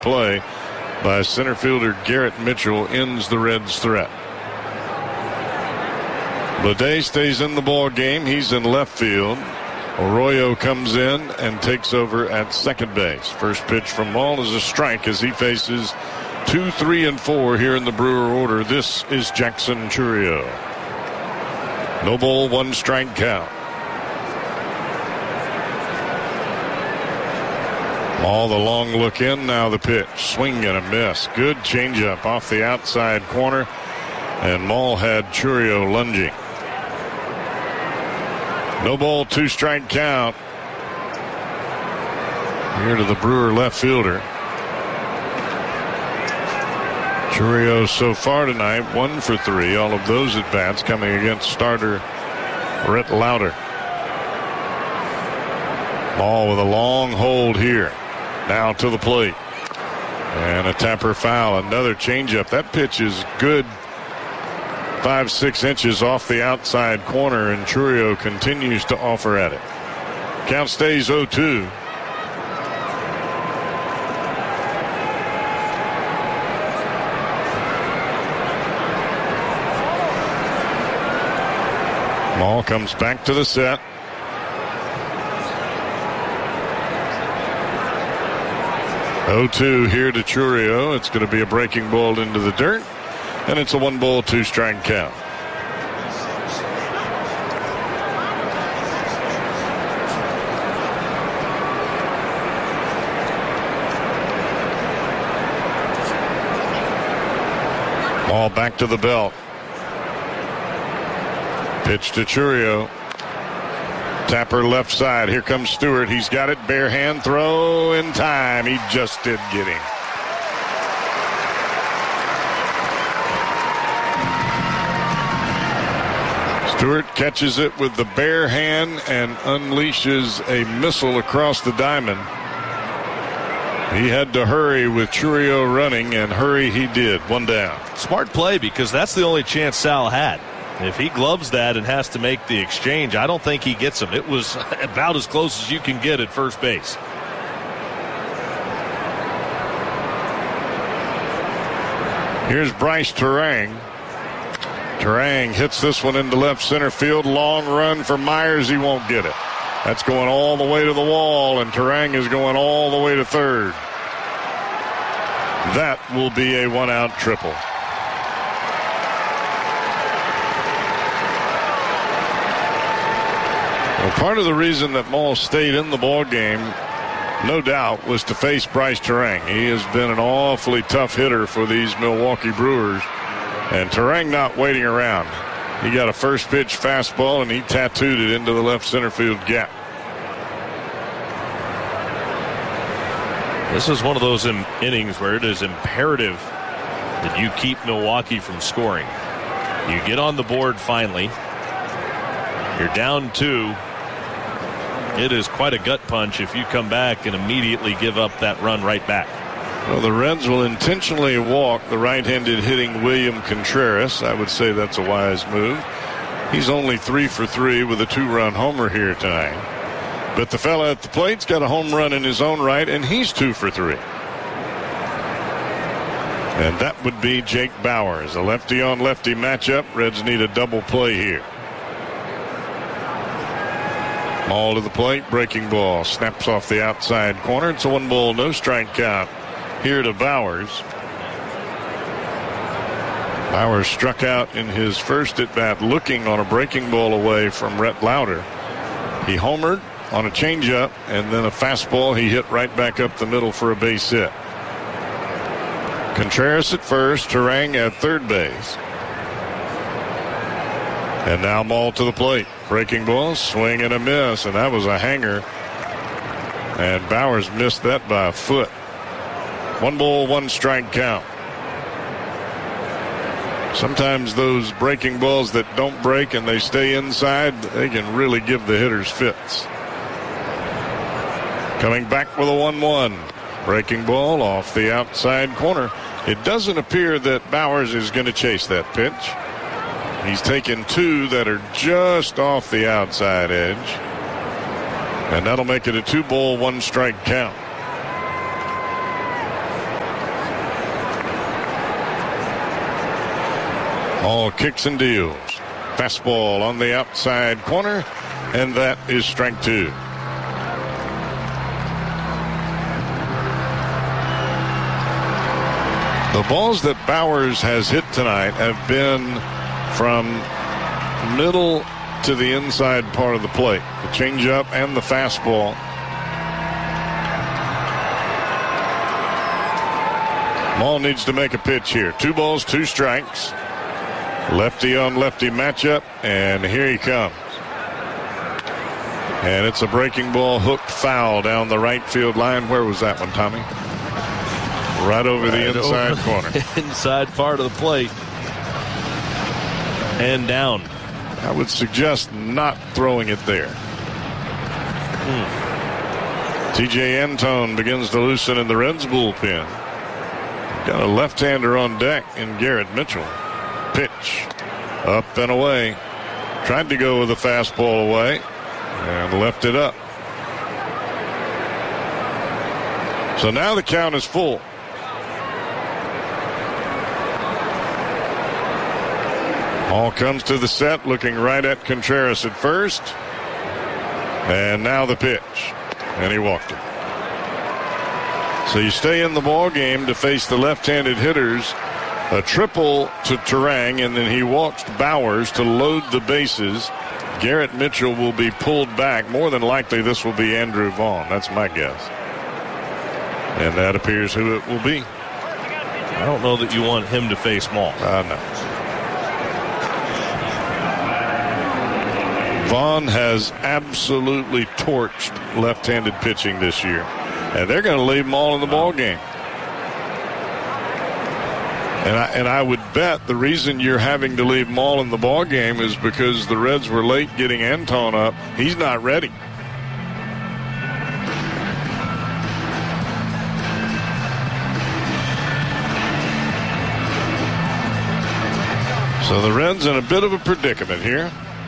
play by center fielder Garrett Mitchell ends the Reds' threat. Bleday stays in the ball game. He's in left field. Arroyo comes in and takes over at second base. First pitch from Maul is a strike as he faces 2, 3, and 4 here in the Brewer order. This is Jackson Chourio. No ball, 1 strike count. Maul the long look in, now the pitch. Swing and a miss. Good changeup off the outside corner. And Maul had Chourio lunging. No ball, 2 strike count. Here to the Brewer left fielder. Chourio so far tonight, 1 for 3. All of those at bats coming against starter Rhett Lauder. Ball with a long hold here. Now to the plate. And a Tapper foul. Another changeup. That pitch is good. 5-6 inches off the outside corner, and Chourio continues to offer at it. Count stays 0-2. Ball comes back to the set. Oh-2 here to Chourio. It's going to be a breaking ball into the dirt. And it's a 1 ball, 2 strike count. Ball back to the belt. Pitch to Chourio. Tapper left side. Here comes Stewart. He's got it. Bare hand throw in time. He just did get him. Stewart catches it with the bare hand and unleashes a missile across the diamond. He had to hurry with Chourio running, and hurry he did. 1 down. Smart play, because that's the only chance Sal had. If he gloves that and has to make the exchange, I don't think he gets him. It was about as close as you can get at first base. Here's Bryce Turang. Turang hits this one into left center field. Long run for Myers. He won't get it. That's going all the way to the wall, and Turang is going all the way to third. That will be a 1-out triple. Well, part of the reason that Maul stayed in the ball game, no doubt, was to face Bryce Turang. He has been an awfully tough hitter for these Milwaukee Brewers. And Turang not waiting around. He got a first pitch fastball, and he tattooed it into the left center field gap. This is one of those innings where it is imperative that you keep Milwaukee from scoring. You get on the board finally. You're down 2. It is quite a gut punch if you come back and immediately give up that run right back. Well, the Reds will intentionally walk the right-handed hitting William Contreras. I would say that's a wise move. He's only 3 for 3 with a 2-run homer here tonight. But the fella at the plate's got a home run in his own right, and he's 2 for 3. And that would be Jake Bauers. A lefty-on-lefty matchup. Reds need a double play here. Ball to the plate, breaking ball. Snaps off the outside corner. It's a 1 ball, no strike count. Here to Bauers. Bauers struck out in his first at-bat looking on a breaking ball away from Rhett Lauder. He homered on a changeup, and then a fastball he hit right back up the middle for a base hit. Contreras at first, Turang at third base. And now Maul to the plate. Breaking ball, swing and a miss, and that was a hanger. And Bauers missed that by a foot. 1 ball, 1 strike count. Sometimes those breaking balls that don't break and they stay inside, they can really give the hitters fits. Coming back with a 1-1. Breaking ball off the outside corner. It doesn't appear that Bauers is going to chase that pitch. He's taken 2 that are just off the outside edge. And that'll make it a 2 ball, 1 strike count. All kicks and deals. Fastball on the outside corner, and that is strike two. The balls that Bauers has hit tonight have been from middle to the inside part of the plate. The changeup and the fastball. Maul needs to make a pitch here. 2 balls, 2 strikes. Lefty on lefty matchup, and here he comes. And it's a breaking ball, hooked foul down the right field line. Where was that one, Tommy? Right over the inside corner. Inside part of the plate. And down. I would suggest not throwing it there. T.J. Antone begins to loosen in the Reds bullpen. Got a left-hander on deck in Garrett Mitchell. Pitch up and away. Tried to go with a fastball away and left it up. So now the count is full. Hall comes to the set, looking right at Contreras at first. And now the pitch. And he walked it. So you stay in the ball game to face the left-handed hitters. A triple to Turang, and then he walks Bauers to load the bases. Garrett Mitchell will be pulled back. More than likely, this will be Andrew Vaughn. That's my guess. And that appears who it will be. I don't know that you want him to face Maul. No. Vaughn has absolutely torched left-handed pitching this year. And they're going to leave Maul in the ball game. And I would bet the reason you're having to leave Maul in the ball game is because the Reds were late getting Antone up. He's not ready. So the Reds in a bit of a predicament here.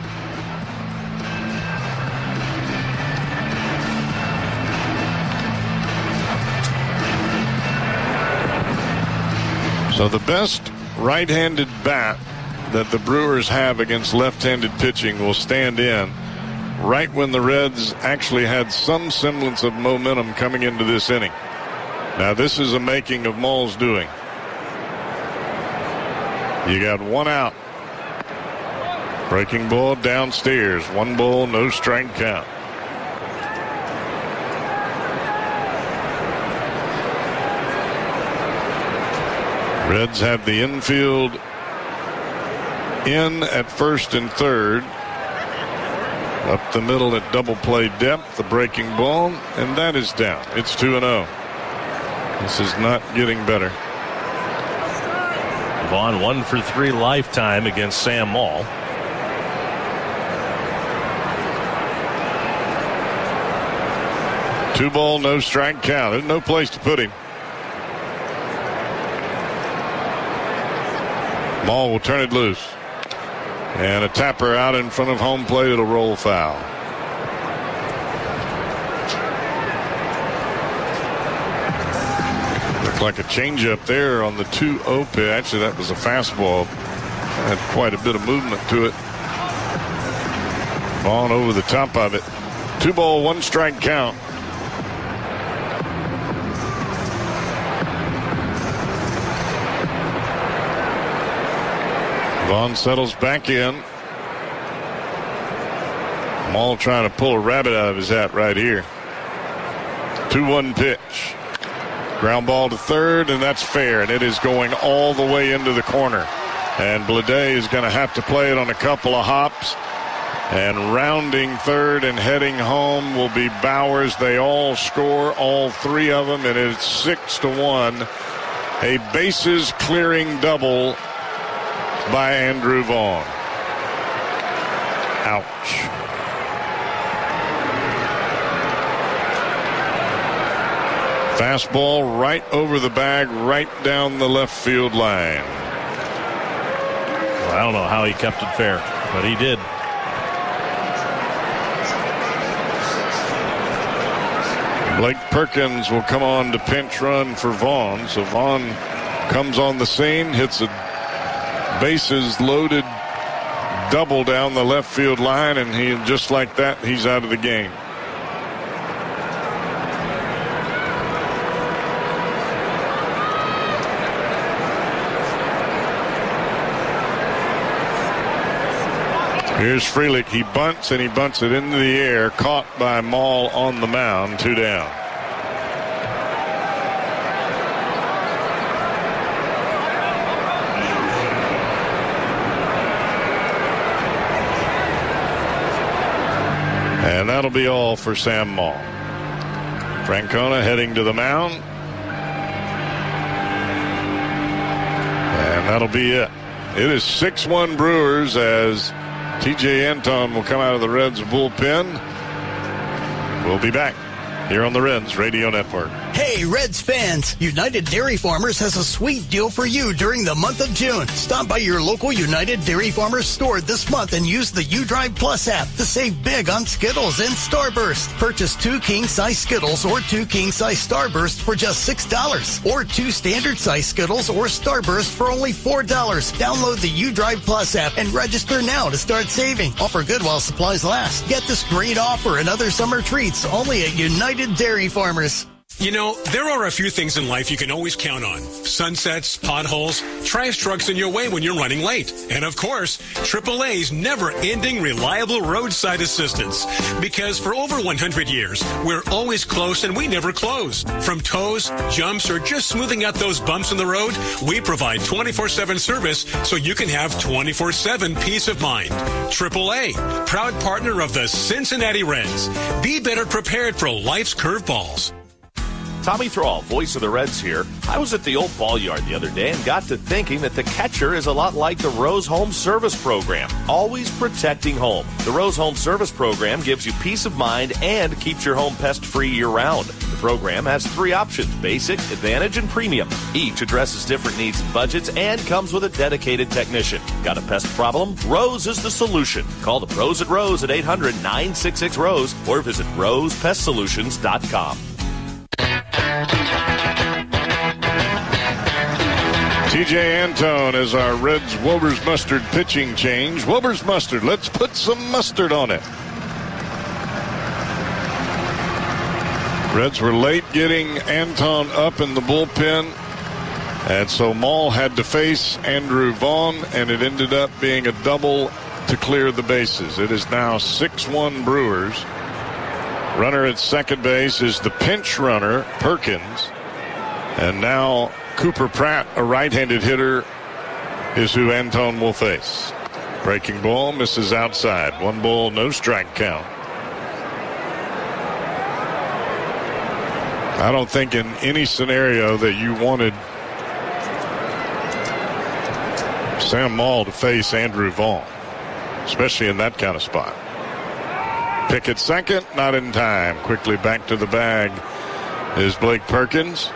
So the best right-handed bat that the Brewers have against left-handed pitching will stand in right when the Reds actually had some semblance of momentum coming into this inning. Now this is a making of Maul's doing. You got 1 out. Breaking ball downstairs. 1 ball, no strike count. Reds have the infield in at first and third. Up the middle at double play depth, the breaking ball, and that is down. It's 2-0. This is not getting better. Vaughn 1 for 3 lifetime against Sam Maul. Two ball, no strike count. There's no place to put him. Maul will turn it loose. And a tapper out in front of home plate. It'll roll foul. Looked like a changeup there on the 2-0 pitch. Actually, that was a fastball. Had quite a bit of movement to it. Vaughn over the top of it. 2 ball, 1 strike count. Vaughn settles back in. Maul trying to pull a rabbit out of his hat right here. 2-1 pitch. Ground ball to third, and that's fair. And it is going all the way into the corner. And Bleday is going to have to play it on a couple of hops. And rounding third and heading home will be Bauers. They all score, all 3 of them, and it's 6-1. A bases clearing double by Andrew Vaughn. Ouch. Fastball right over the bag, right down the left field line. Well, I don't know how he kept it fair, but he did. Blake Perkins will come on to pinch run for Vaughn. So Vaughn comes on the scene, hits a bases loaded double down the left field line, and just like that, he's out of the game. Here's Frelick. He bunts, and he bunts it into the air. Caught by Maul on the mound. 2 down. And that'll be all for Sam Maul. Francona heading to the mound. And that'll be it. It is 6-1 Brewers as T.J. Antone will come out of the Reds bullpen. We'll be back here on the Reds Radio Network. Hey, Reds fans, United Dairy Farmers has a sweet deal for you during the month of June. Stop by your local United Dairy Farmers store this month and use the UDrive Plus app to save big on Skittles and Starburst. Purchase 2 king-size Skittles or 2 king-size Starburst for just $6, or 2 standard-size Skittles or Starburst for only $4. Download the UDrive Plus app and register now to start saving. Offer good while supplies last. Get this great offer and other summer treats only at United Dairy Farmers. You know, there are a few things in life you can always count on. Sunsets, potholes, trash trucks in your way when you're running late. And of course, AAA's never-ending reliable roadside assistance. Because for over 100 years, we're always close and we never close. From tows, jumps, or just smoothing out those bumps in the road, we provide 24/7 service so you can have 24/7 peace of mind. AAA, proud partner of the Cincinnati Reds. Be better prepared for life's curveballs. Tommy Thrall, voice of the Reds here. I was at the old ball yard the other day and got to thinking that the catcher is a lot like the Rose Home Service Program, always protecting home. The Rose Home Service Program gives you peace of mind and keeps your home pest-free year-round. The program has 3 options, basic, advantage, and premium. Each addresses different needs and budgets and comes with a dedicated technician. Got a pest problem? Rose is the solution. Call the pros at Rose at 800-966-ROSE or visit rosepestsolutions.com. T.J. Antone is our Reds Wilbur's Mustard pitching change. Wilbur's Mustard, let's put some mustard on it. Reds were late getting Antone up in the bullpen, and so Maul had to face Andrew Vaughn, and it ended up being a double to clear the bases. It is now 6-1 Brewers. Runner at second base is the pinch runner, Perkins, and now Cooper Pratt, a right-handed hitter, is who Antone will face. Breaking ball misses outside. 1 ball, no strike count. I don't think in any scenario that you wanted Sam Maul to face Andrew Vaughn, especially in that kind of spot. Pick at second, not in time. Quickly back to the bag is Blake Perkins.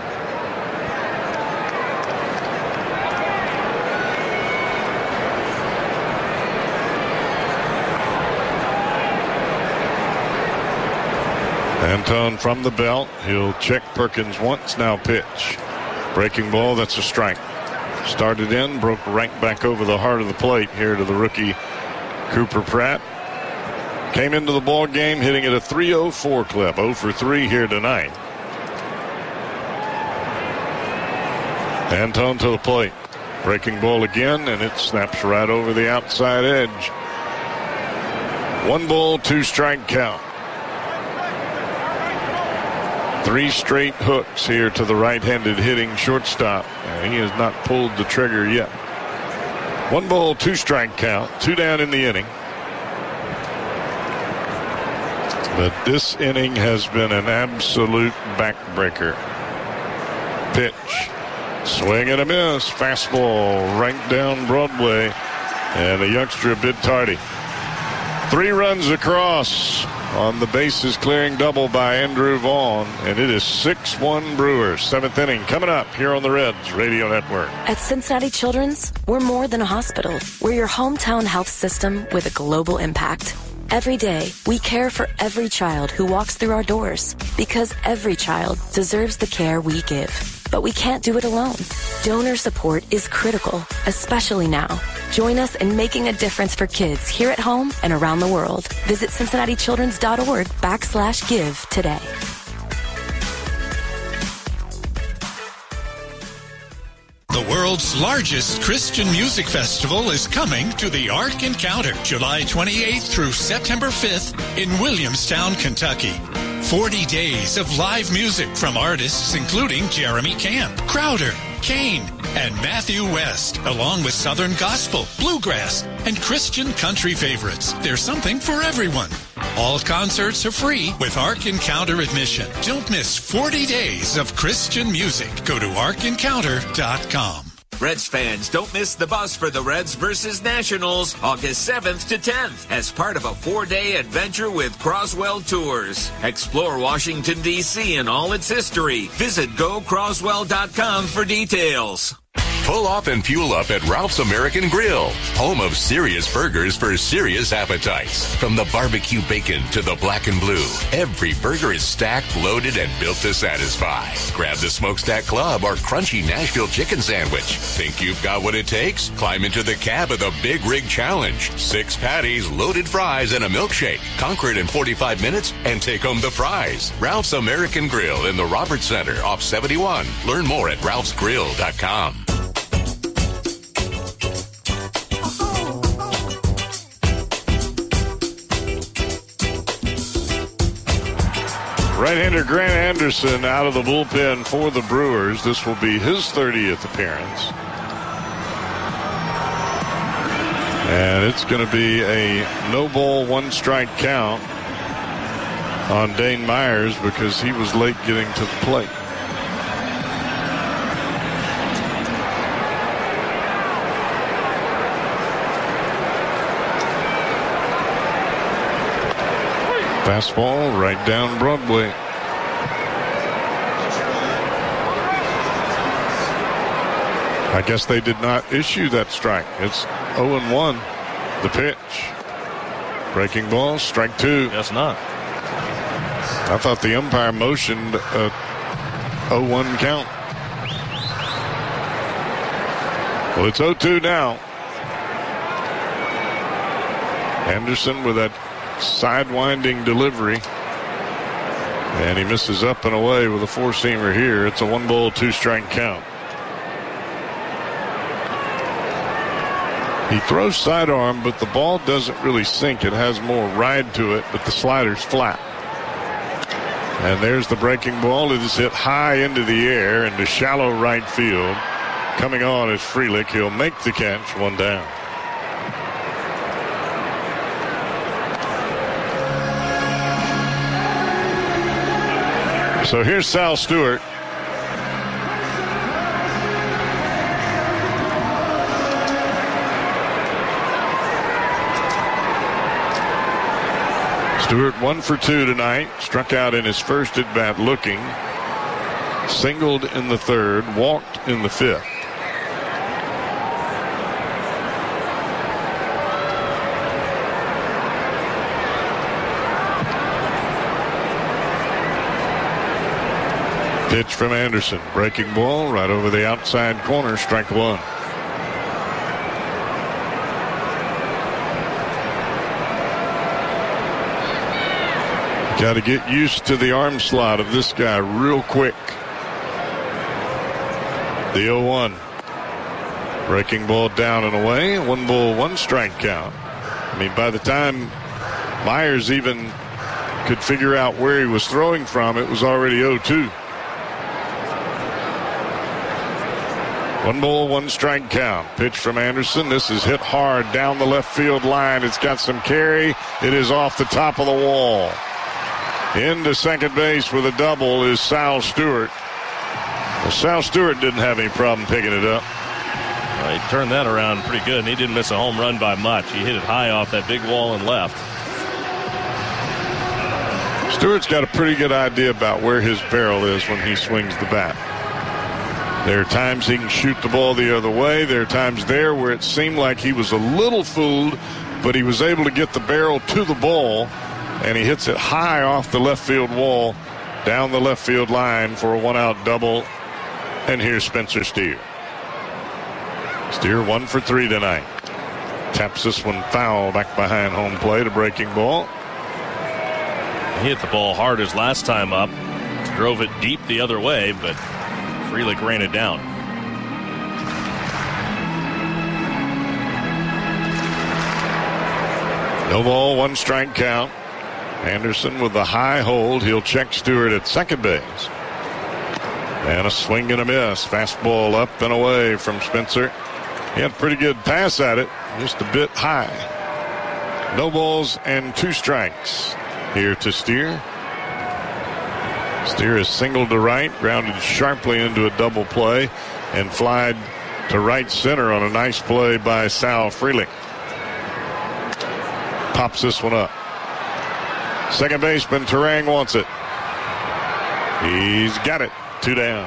Antone from the belt. He'll check Perkins once. Now pitch. Breaking ball. That's a strike. Started in. Broke right back over the heart of the plate here to the rookie Cooper Pratt. Came into the ball game hitting at a .304 clip. 0 for 3 here tonight. Antone to the plate. Breaking ball again, and it snaps right over the outside edge. 1 ball, 2 strike count. 3 straight hooks here to the right-handed hitting shortstop. And he has not pulled the trigger yet. 1 ball, 2 strike count. 2 down in the inning. But this inning has been an absolute backbreaker. Pitch. Swing and a miss. Fastball right down Broadway. And the youngster a bit tardy. 3 runs across on the bases clearing double by Andrew Vaughn. And it is 6-1 Brewers. 7th inning coming up here on the Reds Radio Network. At Cincinnati Children's, we're more than a hospital. We're your hometown health system with a global impact. Every day, we care for every child who walks through our doors because every child deserves the care we give. But we can't do it alone. Donor support is critical, especially now. Join us in making a difference for kids here at home and around the world. Visit CincinnatiChildren's.org/give today. The world's largest Christian music festival is coming to the Ark Encounter, July 28th through September 5th in Williamstown, Kentucky. 40 days of live music from artists including Jeremy Camp, Crowder, Kane, and Matthew West, along with Southern Gospel, Bluegrass, and Christian country favorites. There's something for everyone. All concerts are free with Ark Encounter admission. Don't miss 40 days of Christian music. Go to arkencounter.com. Reds fans, don't miss the bus for the Reds versus Nationals, August 7th to 10th, as part of a 4-day adventure with Croswell Tours. Explore Washington, D.C. and all its history. Visit GoCroswell.com for details. Pull off and fuel up at Ralph's American Grill, home of serious burgers for serious appetites. From the barbecue bacon to the black and blue, every burger is stacked, loaded, and built to satisfy. Grab the Smokestack Club or crunchy Nashville chicken sandwich. Think you've got what it takes? Climb into the cab of the Big Rig Challenge. 6 patties, loaded fries, and a milkshake. Conquer it in 45 minutes and take home the prize. Ralph's American Grill in the Roberts Center off 71. Learn more at ralphsgrill.com. Right-hander Grant Anderson out of the bullpen for the Brewers. This will be his 30th appearance. And it's going to be a no-ball, 1-strike count on Dane Myers because he was late getting to the plate. Fastball right down Broadway. I guess they did not issue that strike. It's 0-1. The pitch. Breaking ball, strike 2. Guess not. I thought the umpire motioned a 0-1 count. Well, it's 0-2 now. Anderson with that sidewinding delivery, and he misses up and away with a 4-seamer here. It's a 1-ball, 2-strike count. He throws sidearm, but the ball doesn't really sink. It has more ride to it, but the slider's flat. And there's the breaking ball. It is hit high into the air into shallow right field. Coming on is Frelick. He'll make the catch, 1 down. So here's Sal Stewart. Stewart 1 for 2 tonight. Struck out in his first at bat looking. Singled in the 3rd. Walked in the 5th. Pitch from Anderson. Breaking ball right over the outside corner. Strike 1. Got to get used to the arm slot of this guy real quick. The 0-1. Breaking ball down and away. 1-ball, 1-strike count. I mean, by the time Myers even could figure out where he was throwing from, it was already 0-2. 1-ball, 1-strike count. Pitch from Anderson. This is hit hard down the left field line. It's got some carry. It is off the top of the wall. Into second base with a double is Sal Stewart. Well, Sal Stewart didn't have any problem picking it up. Well, he turned that around pretty good, and he didn't miss a home run by much. He hit it high off that big wall and left. Stewart's got a pretty good idea about where his barrel is when he swings the bat. There are times he can shoot the ball the other way. There are times there where it seemed like he was a little fooled but he was able to get the barrel to the ball, and he hits it high off the left field wall, down the left field line for a 1-out double. And here's Spencer Steer. Steer 1 for 3 tonight. Taps this one foul back behind home plate, a breaking ball. He hit the ball hard his last time up. Drove it deep the other way, but Frelick ran it down. No ball, 1 strike count. Anderson with the high hold. He'll check Stewart at second base. And a swing and a miss. Fastball up and away from Spencer. He had a pretty good pass at it, just a bit high. No balls and 2 strikes here to Steer. Steer is singled to right, grounded sharply into a double play, and flied to right center on a nice play by Sal Frelick. Pops this one up. Second baseman Turang wants it. He's got it. 2 down.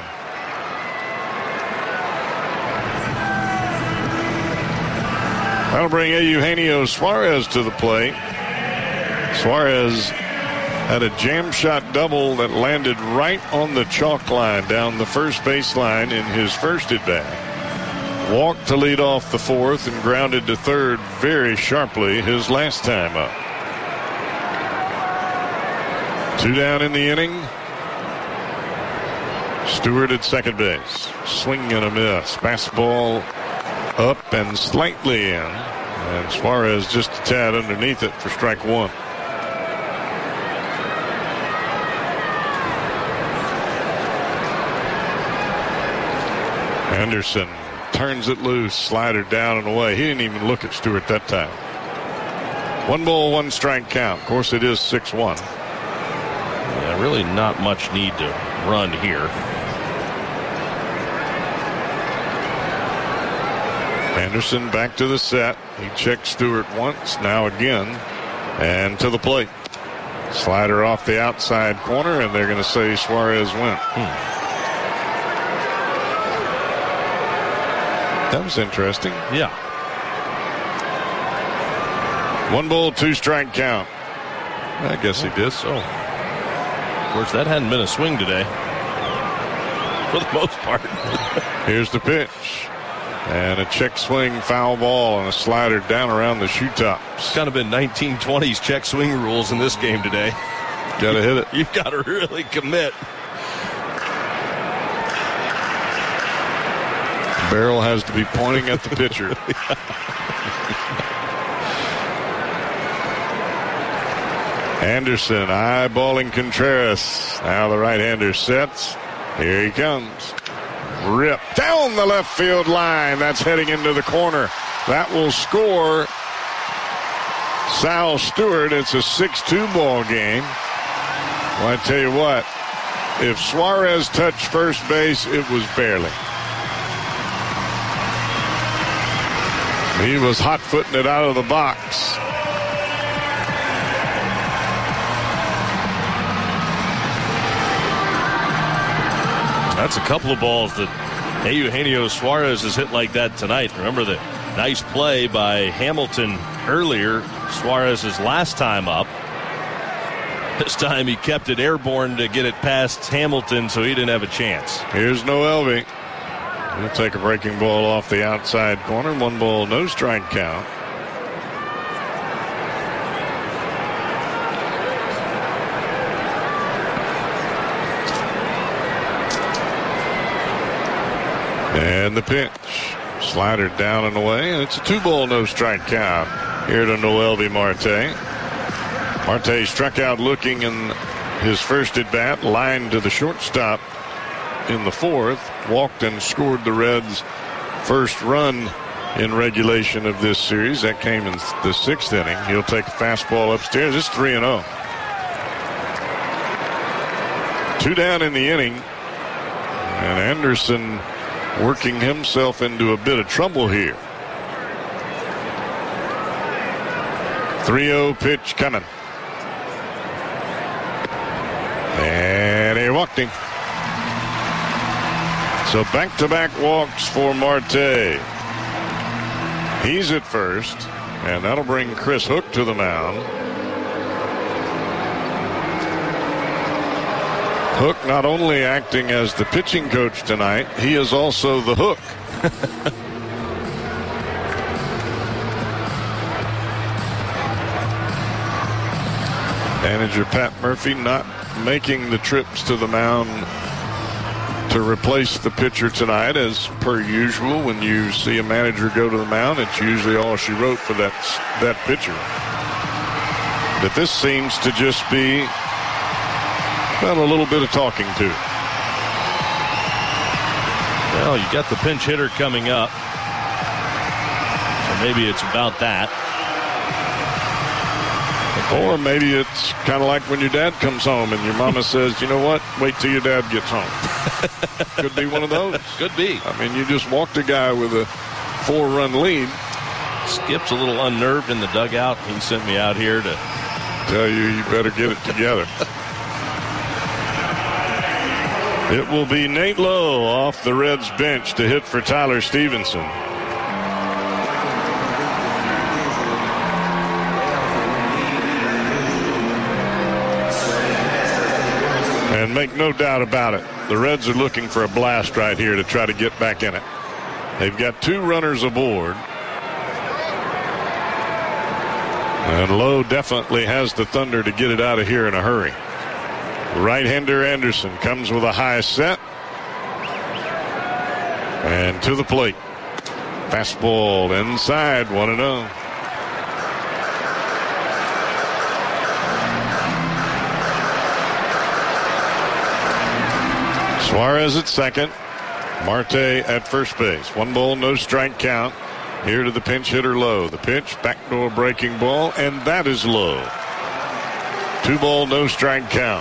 That'll bring Eugenio Suarez to the plate. Suarez had a jam shot double that landed right on the chalk line down the first baseline in his first at bat. Walked to lead off the fourth and grounded to third very sharply his last time up. 2 down in the inning. Stewart at second base. Swing and a miss. Fastball up and slightly in. And Suarez just a tad underneath it for strike 1. Anderson turns it loose. Slider down and away. He didn't even look at Stewart that time. 1 ball, 1 strike count. Of course, it is 6-1. Yeah, really not much need to run here. Anderson back to the set. He checked Stewart once, now again, and to the plate. Slider off the outside corner, and they're going to say Suarez went. That was interesting. Yeah. 1 ball, 2 strike count. I guess he did. So, of course, that hadn't been a swing today, for the most part. Here's the pitch. And a check swing foul ball and a slider down around the shoe tops. It's kind of been 1920s check swing rules in this game today. Got to hit it. You've got to really commit. Barrel has to be pointing at the pitcher. Anderson eyeballing Contreras. Now the right-hander sets. Here he comes. Rip down the left field line. That's heading into the corner. That will score Sal Stewart. It's a 6-2 ball game. Well, I tell you what, if Suarez touched first base, it was barely. He was hot-footing it out of the box. That's a couple of balls that Eugenio Suarez has hit like that tonight. Remember the nice play by Hamilton earlier, Suarez's last time up. This time he kept it airborne to get it past Hamilton, so he didn't have a chance. Here's Noelvi. He'll take a breaking ball off the outside corner. 1 ball, no strike count. And the pitch. Slider down and away, and it's a 2 ball, no strike count here to Noelvi Marte. Marte struck out looking in his first at bat, lined to the shortstop in the fourth, walked and scored the Reds' first run in regulation of this series. That came in the 6th inning. He'll take a fastball upstairs. It's 3-0. 2 down in the inning, and Anderson working himself into a bit of trouble here. 3-0 pitch coming. And he walked him. So back-to-back walks for Marte. He's at first, And that'll bring Chris Hook to the mound. Hook not only acting as the pitching coach tonight, he is also the hook. Manager Pat Murphy not making the trips to the mound to replace the pitcher tonight. As per usual, when you see a manager go to the mound, it's usually all she wrote for that pitcher. But this seems to just be, well, a little bit of talking to. Well, you got the pinch hitter coming up, so maybe it's about that. Or maybe it's kind of like when your dad comes home and your mama says, you know what, wait till your dad gets home. Could be one of those. Could be. I mean, you just walked a guy with a 4-run lead. Skip's a little unnerved in the dugout. He sent me out here to tell you better get it together. It will be Nate Lowe off the Reds bench to hit for Tyler Stevenson. And make no doubt about it, the Reds are looking for a blast right here to try to get back in it. They've got 2 runners aboard. And Lowe definitely has the thunder to get it out of here in a hurry. Right-hander Anderson comes with a high set. And to the plate. Fastball inside, 1-0. Suarez at second. Marte at first base. 1 ball, no strike count. Here to the pinch hitter Lowe. The pitch, backdoor breaking ball, and that is low. 2 ball, no strike count.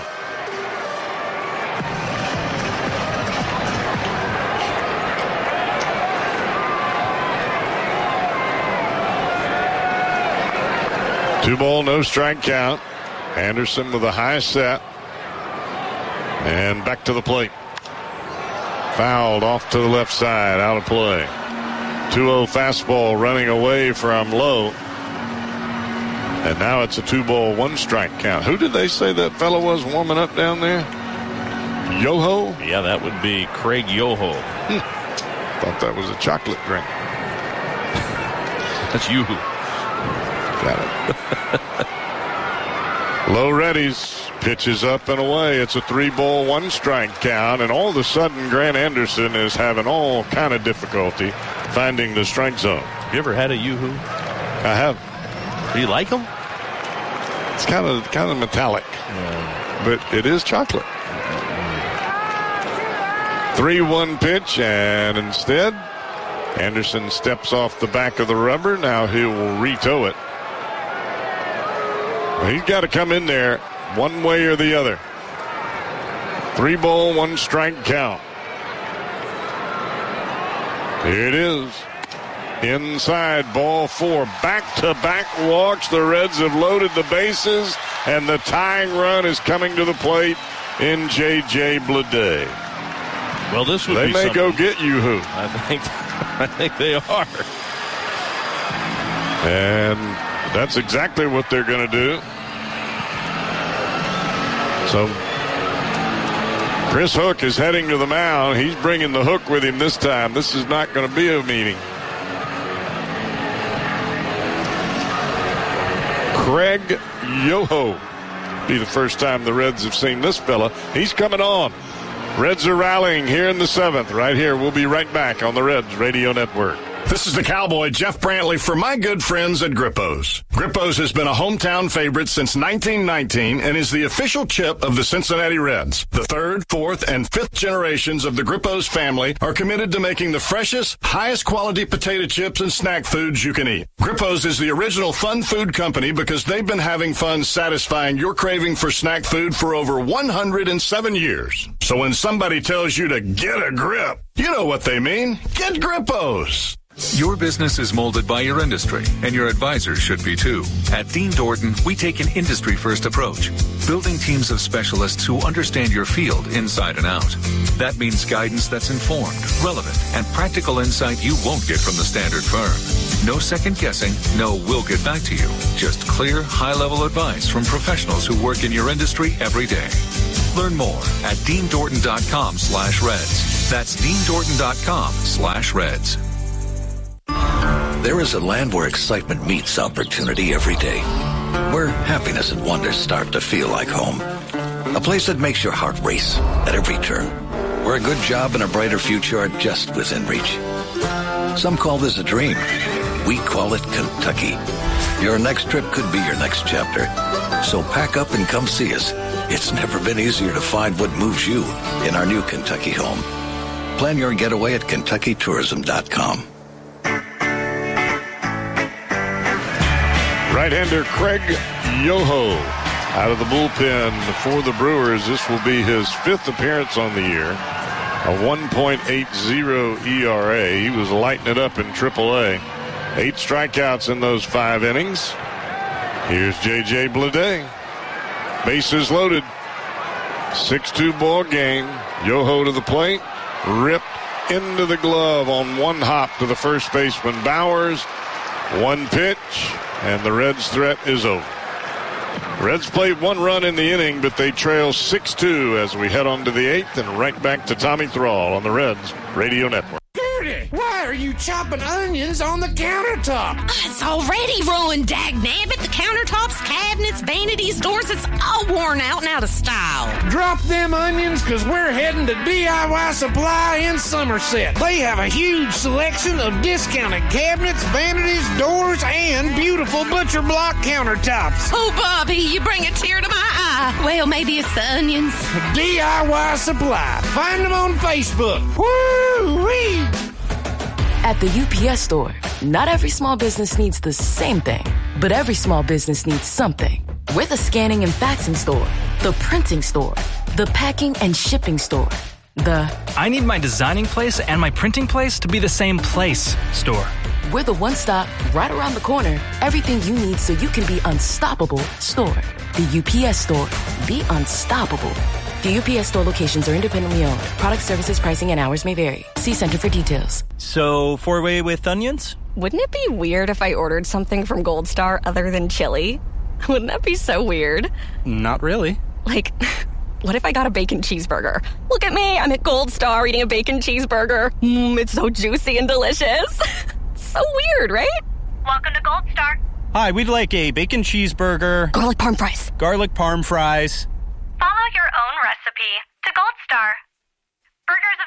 Two ball, no strike count. Anderson with a high set. And back to the plate. Fouled off to the left side, out of play. 2-0 fastball running away from Lowe. And now it's a 2 ball, 1 strike count. Who did they say that fellow was warming up down there? Yoho? Yeah, that would be Craig Yoho. Thought that was a chocolate drink. That's Yoo-hoo. Got it. Low readies. Pitches up and away. It's a 3 ball, 1 strike count. And all of a sudden, Grant Anderson is having all kind of difficulty finding the strike zone. Have you ever had a Yoo-hoo? I have. Do you like them? It's kind of metallic. But it is chocolate. 3-1 pitch, and instead, Anderson steps off the back of the rubber. Now he will re-tow it. Well, he's got to come in there one way or the other. 3 ball, 1 strike count. Here it is. Inside, ball 4. Back-to-back walks. The Reds have loaded the bases, and the tying run is coming to the plate in J.J. Bleday. Well, this would they be may something. Go get Yoo-hoo. I think they are. And that's exactly what they're going to do. So Chris Hook is heading to the mound. He's bringing the hook with him this time. This is not going to be a meeting. Craig Yoho. Be the first time the Reds have seen this fella. He's coming on. Reds are rallying here in the 7th. Right here. We'll be right back on the Reds Radio Network. This is the Cowboy, Jeff Brantley, for my good friends at Grippo's. Grippo's has been a hometown favorite since 1919 and is the official chip of the Cincinnati Reds. The 3rd, 4th, and 5th generations of the Grippo's family are committed to making the freshest, highest quality potato chips and snack foods you can eat. Grippo's is the original fun food company because they've been having fun satisfying your craving for snack food for over 107 years. So when somebody tells you to get a grip, you know what they mean. Get Grippo's. Your business is molded by your industry, and your advisors should be too. At Dean Dorton, we take an industry-first approach, building teams of specialists who understand your field inside and out. That means guidance that's informed, relevant, and practical insight you won't get from the standard firm. No second guessing, no we'll get back to you. Just clear, high-level advice from professionals who work in your industry every day. Learn more at deandorton.com/Reds. That's deandorton.com/Reds. There is a land where excitement meets opportunity every day. Where happiness and wonder start to feel like home. A place that makes your heart race at every turn. Where a good job and a brighter future are just within reach. Some call this a dream. We call it Kentucky. Your next trip could be your next chapter. So pack up and come see us. It's never been easier to find what moves you in our new Kentucky home. Plan your getaway at KentuckyTourism.com. Right-hander Craig Yoho out of the bullpen for the Brewers. This will be his 5th appearance on the year. A 1.80 ERA. He was lighting it up in AAA. 8 strikeouts in those 5 innings. Here's J.J. Bleday. Bases loaded. 6-2 ball game. Yoho to the plate. Ripped into the glove on one hop to the first baseman Bowers. One pitch, and the Reds' threat is over. Reds played 1 run in the inning, but they trail 6-2 as we head on to the 8th and right back to Tommy Thrall on the Reds Radio Network. Gertie, why are you chopping onions on the countertop? It's already ruined, dagnabbit. The countertops, cabinets, vanities, doors, it's all worn out and out of style. Drop them onions, because we're heading to DIY Supply in Somerset. They have a huge selection of discounted cabinets, vanities, doors, and beautiful butcher block countertops. Oh, Bobby, you bring a tear to my eye. Well, maybe it's the onions. DIY Supply. Find them on Facebook. Woo-wee! At the UPS Store, not every small business needs the same thing, but every small business needs something. We're the scanning and faxing store, the printing store, the packing and shipping store, the I need my designing place and my printing place to be the same place store. We're the one-stop, right around the corner, everything you need so you can be unstoppable store. The UPS Store, be unstoppable. The UPS Store locations are independently owned. Product, services, pricing, and hours may vary. See Center for details. So, 4-way with onions? Wouldn't it be weird if I ordered something from Gold Star other than chili? Wouldn't that be so weird? Not really. Like, what if I got a bacon cheeseburger? Look at me, I'm at Gold Star eating a bacon cheeseburger. It's so juicy and delicious. So weird, right? Welcome to Gold Star. Hi, we'd like a bacon cheeseburger. Garlic parm fries. Garlic parm fries. Follow your own recipe to Gold Star. Burgers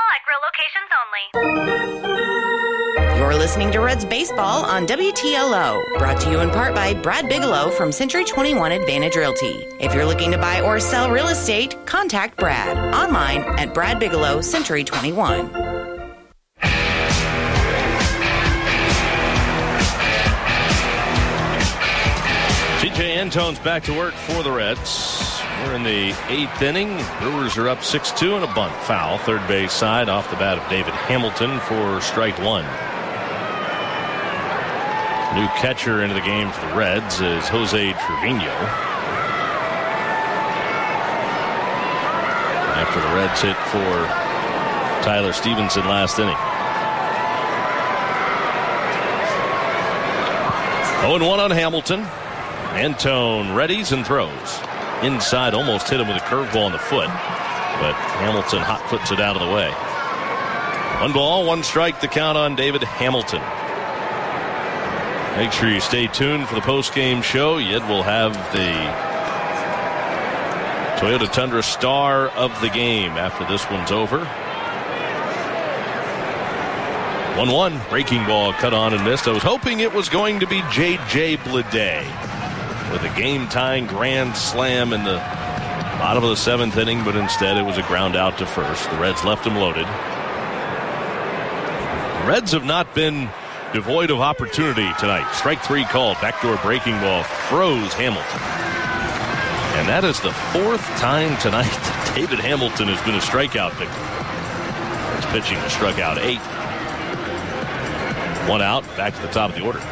available at grill locations only. You're listening to Reds Baseball on WTLO, brought to you in part by Brad Bigelow from Century 21 Advantage Realty. If you're looking to buy or sell real estate, contact Brad online at Brad Bigelow Century 21. C.J. Antone's back to work for the Reds. We're in the 8th inning. Brewers are up 6-2 and a bunt foul. Third base side off the bat of David Hamilton for strike 1. New catcher into the game for the Reds is Jose Trevino. After the Reds hit for Tyler Stevenson last inning. 0-1 on Hamilton. Antone readies and throws. Inside, almost hit him with a curveball in the foot, but Hamilton hot foots it out of the way. 1 ball, 1 strike, the count on David Hamilton. Make sure you stay tuned for the post-game show. Yet we'll have the Toyota Tundra star of the game after this one's over. 1-1, breaking ball cut on and missed. I was hoping it was going to be J.J. Bleday with a game-tying grand slam in the bottom of the 7th inning, but instead it was a ground out to first. The Reds left him loaded. The Reds have not been devoid of opportunity tonight. Strike 3 called. Backdoor breaking ball froze Hamilton. And that is the 4th time tonight that David Hamilton has been a strikeout victim. His pitching has struck out 8. 1 out, back to the top of the order.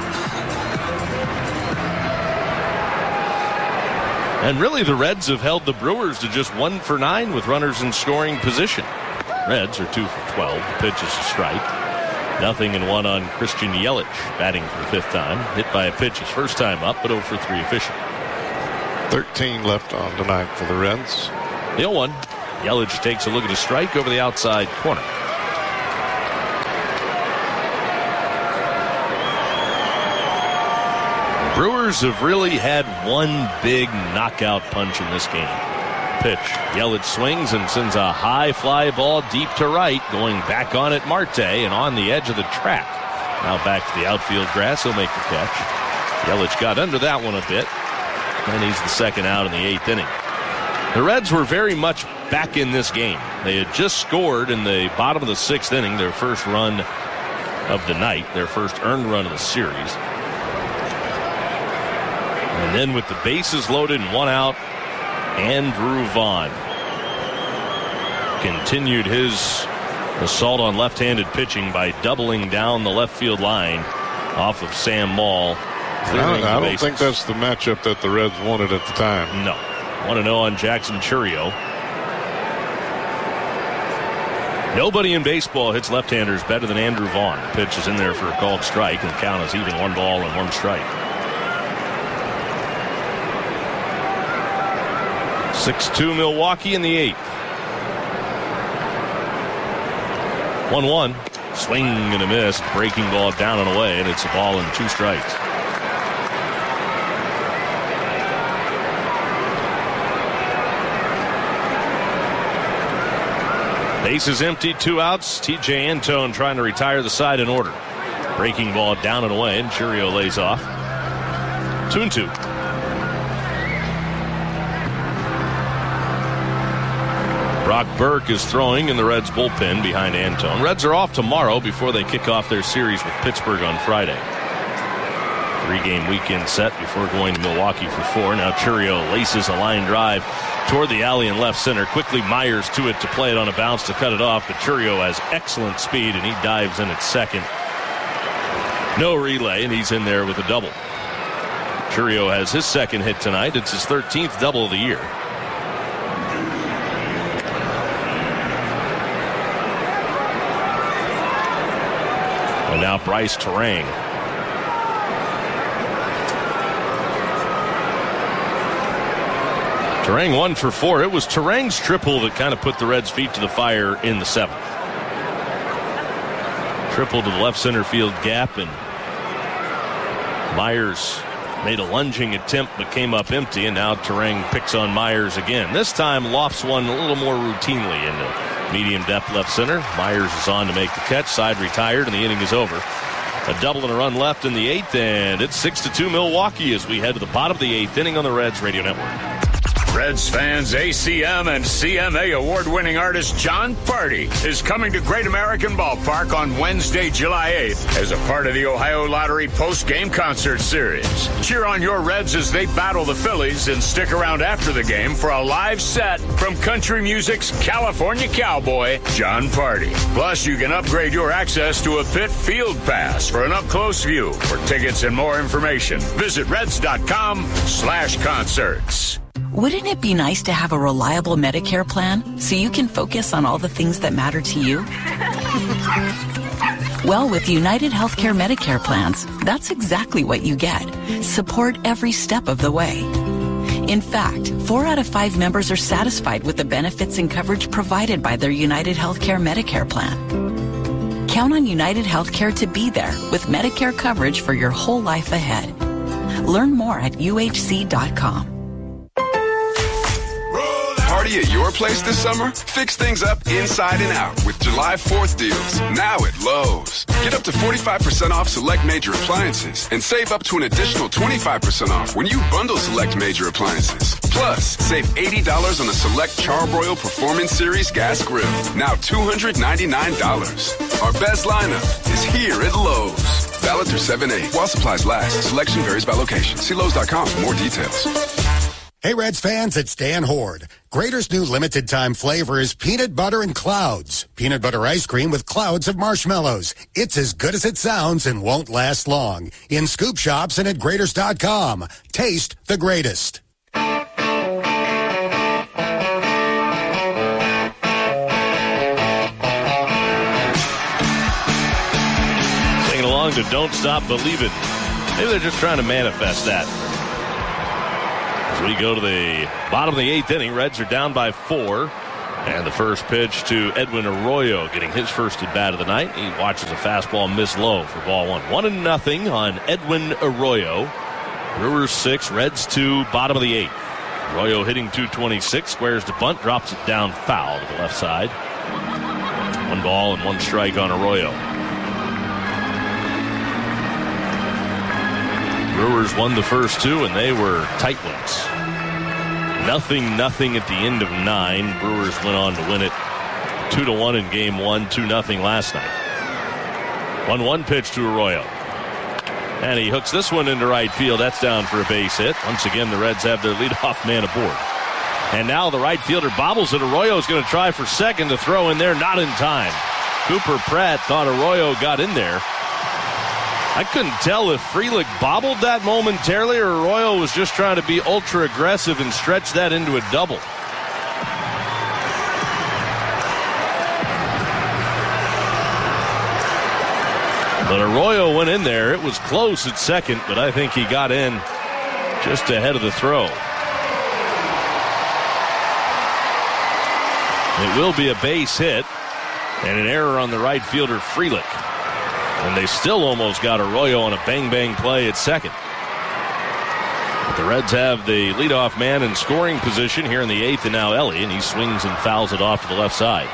And really, the Reds have held the Brewers to just 1 for 9 with runners in scoring position. Reds are 2 for 12. The pitch is a strike. 0-1 on Christian Yelich, batting for the 5th time. Hit by a pitch his first time up, but 0 for 3 official. 13 left on tonight for the Reds. The 0-1. Yelich takes a look at a strike over the outside corner. The Brewers have really had one big knockout punch in this game. Pitch. Yelich swings and sends a high fly ball deep to right, going back on it Marte and on the edge of the track. Now back to the outfield grass. He'll make the catch. Yelich got under that one a bit, and he's the second out in the 8th inning. The Reds were very much back in this game. They had just scored in the bottom of the 6th inning, their first run of the night, their first earned run of the series. And then with the bases loaded and 1 out, Andrew Vaughn continued his assault on left-handed pitching by doubling down the left field line off of Sam Maul. I don't think that's the matchup that the Reds wanted at the time. No. 1-0 on Jackson Chourio. Nobody in baseball hits left-handers better than Andrew Vaughn. The pitch is in there for a called strike, and the count is even 1 ball and 1 strike. 6-2 Milwaukee in the 8th. 1-1. Swing and a miss. Breaking ball down and away, and it's a ball and 2 strikes. Bases empty, 2 outs. TJ Antone trying to retire the side in order. Breaking ball down and away, and Chourio lays off. 2-2. Brock Burke is throwing in the Reds bullpen behind Antone. Reds are off tomorrow before they kick off their series with Pittsburgh on Friday. 3-game weekend set before going to Milwaukee for 4. Now Chourio laces a line drive toward the alley in left center. Quickly Myers to it to play it on a bounce to cut it off. But Chourio has excellent speed, and he dives in at second. No relay, and he's in there with a double. Chourio has his second hit tonight. It's his 13th double of the year. And now Bryce Terang. Terang 1 for 4. It was Terang's triple that kind of put the Reds' feet to the fire in the 7th. Triple to the left center field gap, and Myers made a lunging attempt but came up empty, and now Terang picks on Myers again. This time lofts one a little more routinely in the medium depth left center. Myers is on to make the catch. Side retired, and the inning is over. A double and a run left in the 8th, and it's 6-2 Milwaukee as we head to the bottom of the 8th inning on the Reds Radio Network. Reds fans, ACM and CMA award-winning artist Jon Pardi is coming to Great American Ballpark on Wednesday, July 8th as a part of the Ohio Lottery post-game concert series. Cheer on your Reds as they battle the Phillies and stick around after the game for a live set from country music's California cowboy, Jon Pardi. Plus, you can upgrade your access to a pit field pass for an up-close view. For tickets and more information, visit Reds.com/concerts. Wouldn't it be nice to have a reliable Medicare plan so you can focus on all the things that matter to you? Well, with United Healthcare Medicare plans, that's exactly what you get. Support every step of the way. In fact, 4 out of 5 members are satisfied with the benefits and coverage provided by their United Healthcare Medicare plan. Count on United Healthcare to be there with Medicare coverage for your whole life ahead. Learn more at uhc.com. Party at your place this summer? Fix things up inside and out with July 4th deals. Now at Lowe's. Get up to 45% off select major appliances and save up to an additional 25% off when you bundle select major appliances. Plus, save $80 on the select Charbroil Performance Series gas grill. Now $299. Our best lineup is here at Lowe's. Valid through 7/8. While supplies last. Selection varies by location. See Lowe's.com for more details. Hey, Reds fans, it's Dan Horde. Grater's new limited time flavor is peanut butter and clouds. Peanut butter ice cream with clouds of marshmallows. It's as good as it sounds and won't last long. In scoop shops and at Graters.com. Taste the greatest. song to Don't Stop Believin'. Maybe they're just trying to manifest that. As we go to the bottom of the 8th inning, Reds are down by 4. And the first pitch to Edwin Arroyo, getting his first at bat of the night. He watches a fastball miss low for ball 1. 1-0 on Edwin Arroyo. Brewers 6, Reds 2, bottom of the 8th. Arroyo hitting .226, squares to bunt, drops it down foul to the left side. 1 ball and 1 strike on Arroyo. Brewers won the first 2, and they were tight ones. 0-0 at the end of 9. Brewers went on to win it 2-1 in game 1, 2-0 last night. 1-1 pitch to Arroyo. And he hooks this one into right field. That's down for a base hit. Once again, the Reds have their leadoff man aboard. And now the right fielder bobbles it. Arroyo is going to try for second to throw in there. Not in time. Cooper Pratt thought Arroyo got in there. I couldn't tell if Frelick bobbled that momentarily or Arroyo was just trying to be ultra aggressive and stretch that into a double. But Arroyo went in there. It was close at second, but I think he got in just ahead of the throw. It will be a base hit and an error on the right fielder, Frelick. And they still almost got Arroyo on a bang-bang play at second. But the Reds have the leadoff man in scoring position here in the 8th, and now Ellie, and he swings and fouls it off to the left side.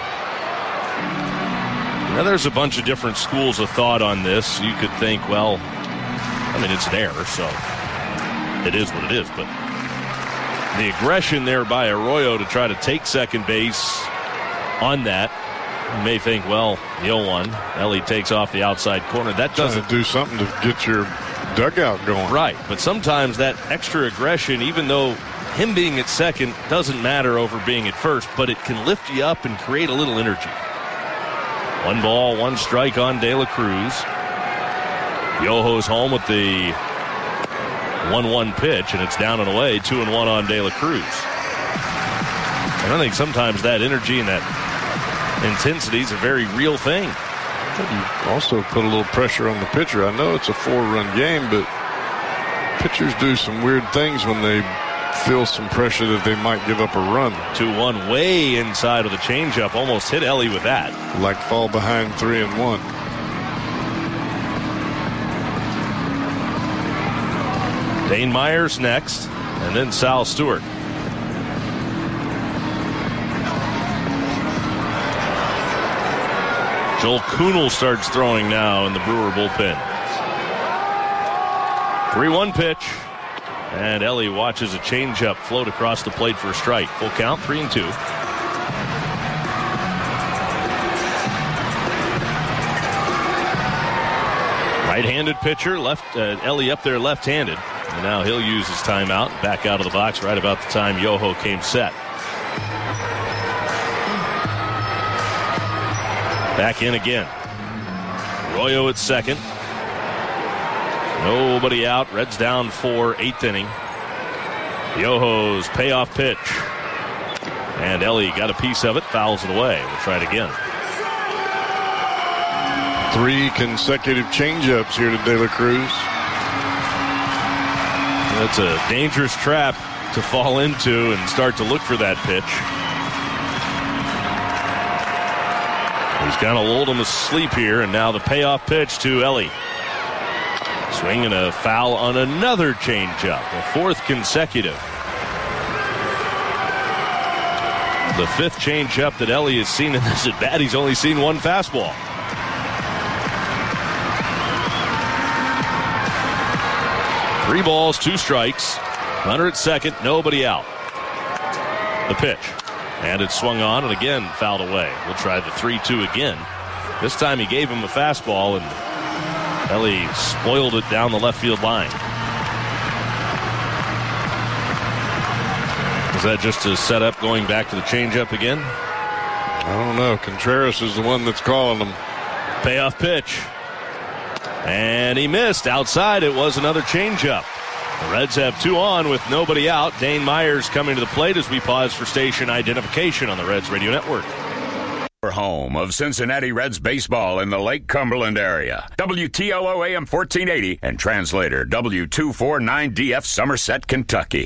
Now there's a bunch of different schools of thought on this. You could think, well, I mean, it's an error, so it is what it is. But the aggression there by Arroyo to try to take second base on that, you may think, well, 0-1. Ellie takes off the outside corner. That doesn't do something to get your dugout going. Right, but sometimes that extra aggression, even though him being at second doesn't matter over being at first, but it can lift you up and create a little energy. 1 ball, 1 strike on De La Cruz. Yoho's home with the 1-1 pitch, and it's down and away, 2-1 on De La Cruz. And I think sometimes that energy and that intensity is a very real thing. You also put a little pressure on the pitcher. I know it's a 4-run game, but pitchers do some weird things when they feel some pressure that they might give up a run. 2-1 way inside of the changeup. Almost hit Ellie with that. Like fall behind 3-1. Dane Myers next, and then Sal Stewart. Joel Kuhnel starts throwing now in the Brewer bullpen. 3-1 pitch. And Ellie watches a changeup float across the plate for a strike. Full count, 3-2. Right-handed pitcher, Ellie up there left-handed. And now he'll use his timeout, back out of the box right about the time Yoho came set. Back in again. Arroyo at second. Nobody out. Reds down 4, 8th inning. Yoho's payoff pitch. And Ellie got a piece of it, fouls it away. We'll try it again. 3 consecutive changeups here to De La Cruz. That's a dangerous trap to fall into and start to look for that pitch. He's kind of lulled him asleep here, and now the payoff pitch to Ellie. Swing and a foul on another changeup, a 4th consecutive. The 5th changeup that Ellie has seen in this at bat. He's only seen 1 fastball. Three balls, 2 strikes. Runner at second, nobody out. The pitch. And it's swung on and again fouled away. We'll try the 3-2 again. This time he gave him a fastball and Ellie spoiled it down the left field line. Is that just a setup going back to the changeup again? I don't know. Contreras is the one that's calling them. Payoff pitch. And he missed. Outside, it was another changeup. The Reds have 2 on with nobody out. Dane Myers coming to the plate as we pause for station identification on the Reds Radio Network. Home of Cincinnati Reds baseball in the Lake Cumberland area. WTLO AM 1480 and translator W249DF Somerset, Kentucky.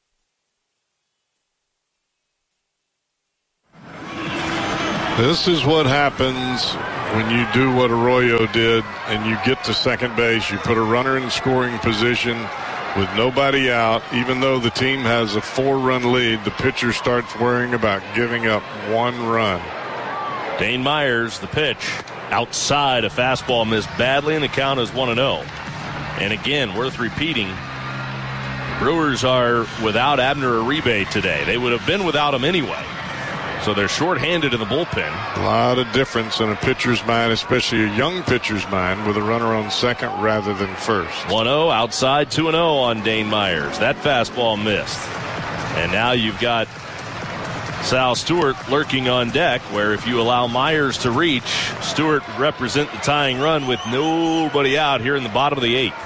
This is what happens when you do what Arroyo did and you get to second base. You put a runner in scoring position with nobody out. Even though the team has a 4-run lead, the pitcher starts worrying about giving up 1 run. Dane Myers, the pitch, outside, a fastball missed badly, and the count is 1-0. And again, worth repeating, Brewers are without Abner Uribe today. They would have been without him anyway. So they're shorthanded in the bullpen. A lot of difference in a pitcher's mind, especially a young pitcher's mind, with a runner on second rather than first. 1-0 outside, 2-0 on Dane Myers. That fastball missed. And now you've got Sal Stewart lurking on deck, where if you allow Myers to reach, Stewart would represent the tying run with nobody out here in the bottom of the 8th.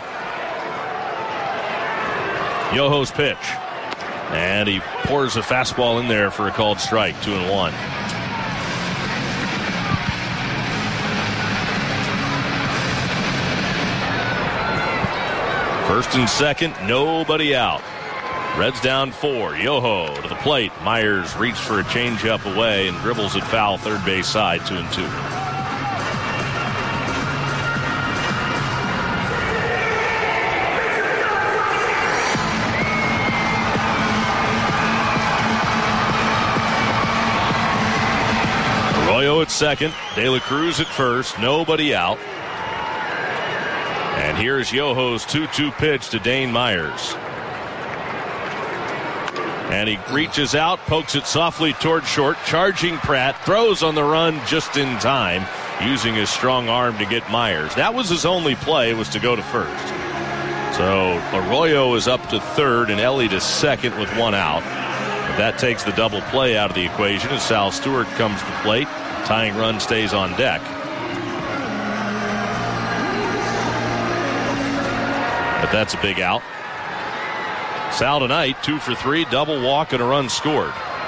Yoho's pitch. And he pours a fastball in there for a called strike, 2-1. First and second, nobody out. Reds down 4. Yoho to the plate. Myers reached for a changeup away and dribbles it foul third base side, 2-2. Arroyo at second. De La Cruz at first. Nobody out. And here's Yoho's 2-2 pitch to Dane Myers. And he reaches out, pokes it softly toward short, charging Pratt, throws on the run just in time, using his strong arm to get Myers. That was his only play, was to go to first. So Arroyo is up to third and Ellie to second with 1 out. But that takes the double play out of the equation as Sal Stewart comes to the plate. Tying run stays on deck. But that's a big out. Sal tonight, 2 for 3, double walk and a run scored.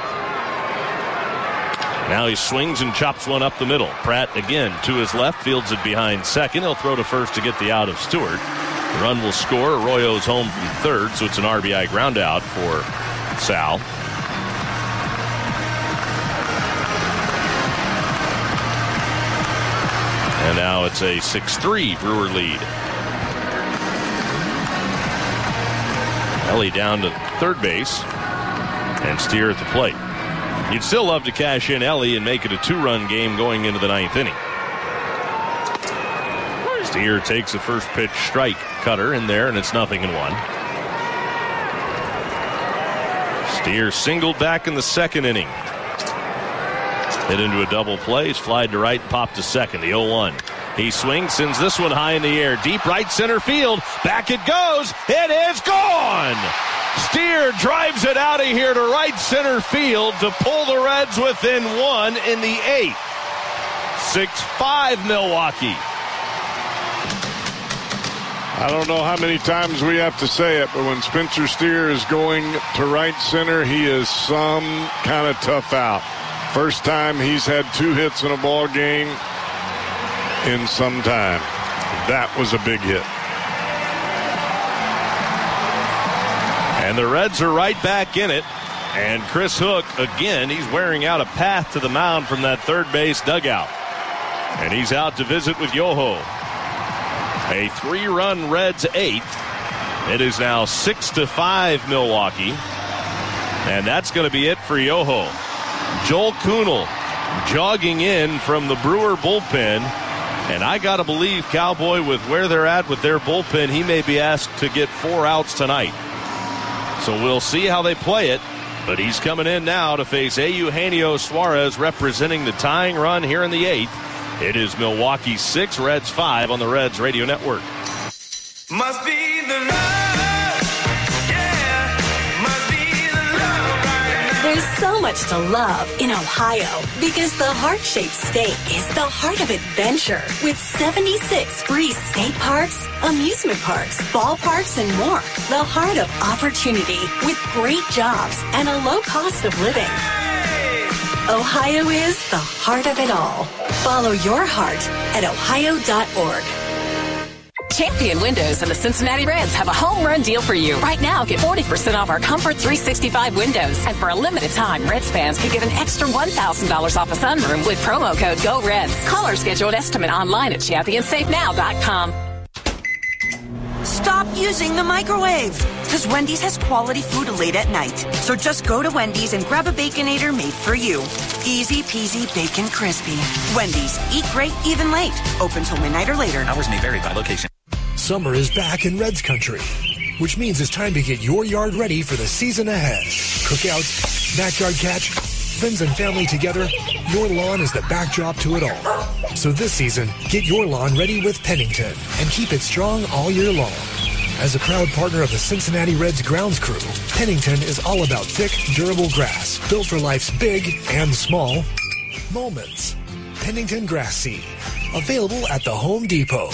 Now he swings and chops one up the middle. Pratt again to his left, fields it behind second. He'll throw to first to get the out of Stewart. The run will score. Arroyo's home from third, so it's an RBI ground out for Sal. And now it's a 6-3 Brewer lead. Ellie down to third base and Steer at the plate. You'd still love to cash in Ellie and make it a 2-run game going into the 9th inning. Steer takes a first pitch strike cutter in there, and it's 0-1. Steer singled back in the second inning. Hit into a double play. He's flied to right and popped to second. The 0-1. He swings, sends this one high in the air. Deep right center field. Back it goes. It is gone. Steer drives it out of here to right center field to pull the Reds within 1 in the 8th. 6-5 Milwaukee. I don't know how many times we have to say it, but when Spencer Steer is going to right center, he is some kind of tough out. First time he's had 2 hits in a ball game in some time. That was a big hit. And the Reds are right back in it. And Chris Hook, again, he's wearing out a path to the mound from that third base dugout. And he's out to visit with Yoho. A 3-run Reds 8th. It is now 6-5 Milwaukee. And that's going to be it for Yoho. Joel Kuhnel jogging in from the Brewer bullpen. And I got to believe, Cowboy, with where they're at with their bullpen, he may be asked to get 4 outs tonight. So we'll see how they play it. But he's coming in now to face Eugenio Suarez representing the tying run here in the 8th. It is Milwaukee 6, Reds 5 on the Reds Radio Network. Must be the love, yeah, must be the love right now. There's so much to love in Ohio because the heart-shaped state is the heart of adventure with 76 free state parks, amusement parks, ballparks, and more. The heart of opportunity with great jobs and a low cost of living. Hey, Ohio is the heart of it all. Follow your heart at ohio.org. Champion Windows and the Cincinnati Reds have a home run deal for you. Right now, get 40% off our Comfort 365 windows. And for a limited time, Reds fans can get an extra $1,000 off a sunroom with promo code GOREDS. Call or schedule an estimate online at ChampionsafeNow.com. Stop using the microwave, because Wendy's has quality food late at night. So just go to Wendy's and grab a Baconator made for you. Easy peasy bacon crispy. Wendy's, eat great even late. Open till midnight or later. Hours may vary by location. Summer is back in Reds country, which means it's time to get your yard ready for the season ahead. Cookouts, backyard catch, friends and family together, your lawn is the backdrop to it all. So this season, get your lawn ready with Pennington and keep it strong all year long. As a proud partner of the Cincinnati Reds grounds crew, Pennington is all about thick, durable grass built for life's big and small moments. Pennington Grass Seed, available at the Home Depot.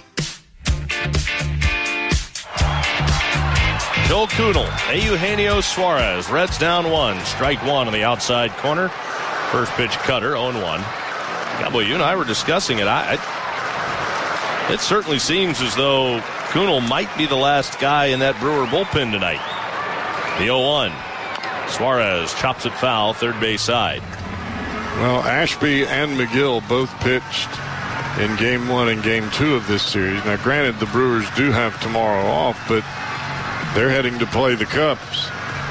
Joel Kunal, Eugenio Suarez, Reds down 1, strike 1 on the outside corner. First pitch cutter, 0-1. Cowboy, you and I were discussing it. It certainly seems as though Kunal might be the last guy in that Brewer bullpen tonight. The 0-1. Suarez chops it foul, third base side. Well, Ashby and McGill both pitched in Game 1 and Game 2 of this series. Now, granted, the Brewers do have tomorrow off, but they're heading to play the Cubs.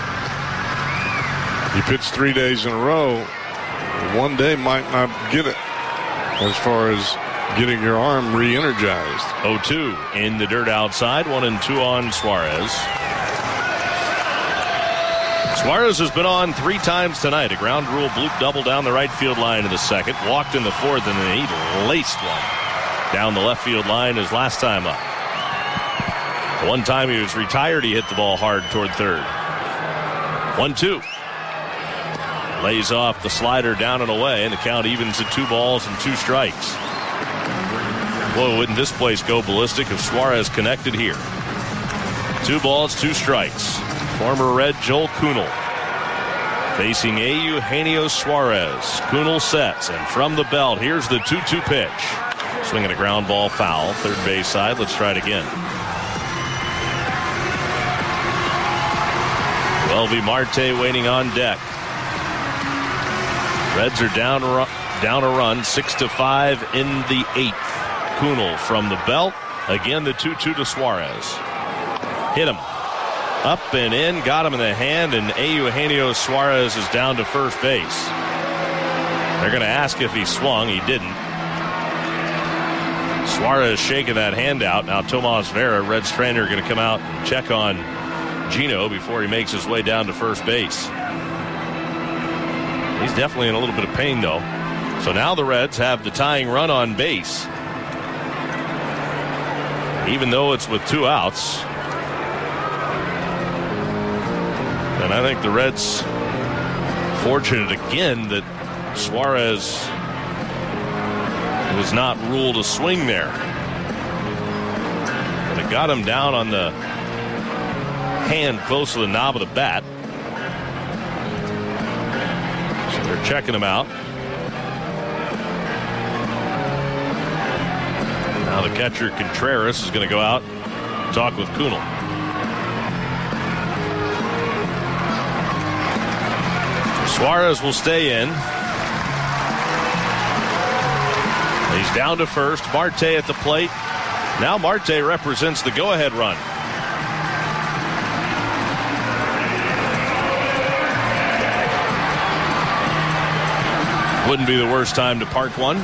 You pitch 3 days in a row, one day might not get it as far as getting your arm re-energized. 0-2 in the dirt outside, 1-2 on Suarez. Suarez has been on 3 times tonight. A ground rule bloop double down the right field line in the second, walked in the fourth, and then he laced one down the left field line his last time up. One time he was retired, he hit the ball hard toward third. 1-2. Lays off the slider down and away, and the count evens at 2 balls and 2 strikes. Boy, wouldn't this place go ballistic if Suarez connected here. 2 balls, 2 strikes. Former Red Joel Kunal facing Eugenio Suarez. Kunal sets, and from the belt, here's the 2-2 pitch. Swinging a ground ball foul, third base side. Let's try it again. Welby Marte waiting on deck. Reds are down a run, 6-5 in the 8th. Kunal from the belt. Again, the 2-2 to Suarez. Hit him. Up and in, got him in the hand, and Eugenio Suarez is down to first base. They're going to ask if he swung. He didn't. Suarez shaking that hand out. Now Tomas Vera, Reds trainer, going to come out and check on Gino before he makes his way down to first base. He's definitely in a little bit of pain, though. So now the Reds have the tying run on base, even though it's with 2 outs. And I think the Reds fortunate again that Suarez was not ruled a swing there. But it got him down on the hand close to the knob of the bat. So they're checking him out. Now the catcher Contreras is going to go out and talk with Kunal. Suarez will stay in. He's down to first. Marte at the plate. Now Marte represents the go-ahead run. Wouldn't be the worst time to park one.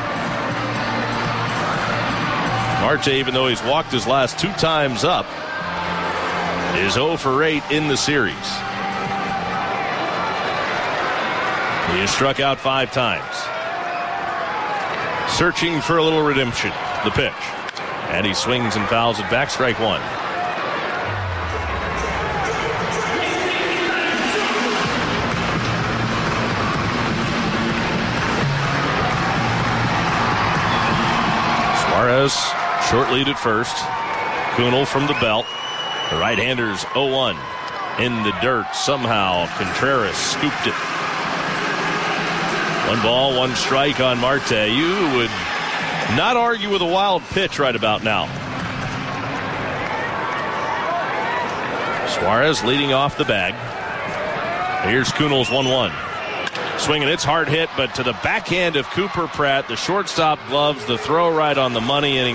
Marte, even though he's walked his last 2 times up, is 0 for 8 in the series. He has struck out 5 times. Searching for a little redemption. The pitch. And he swings and fouls it back. Strike 1. Suarez, short lead at first. Kunal from the belt. The right-hander's 0-1 in the dirt. Somehow Contreras scooped it. 1 ball, 1 strike on Marte. You would not argue with a wild pitch right about now. Suarez leading off the bag. Here's Kunal's 1-1. Swinging, it's hard hit, but to the backhand of Cooper Pratt, the shortstop gloves, the throw right on the money. Inning